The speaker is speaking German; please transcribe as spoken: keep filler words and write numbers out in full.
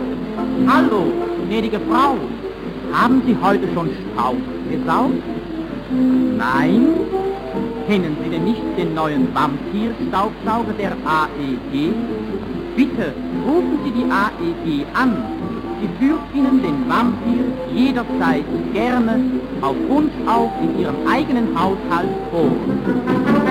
Hallo, gnädige Frau, haben Sie heute schon Staub gesaugt? Nein? Kennen Sie denn nicht den neuen Vampir-Staubsauger der A E G? Bitte rufen Sie die A E G an. Sie führt Ihnen den Vampir jederzeit gerne auf Wunsch auch in Ihrem eigenen Haushalt vor.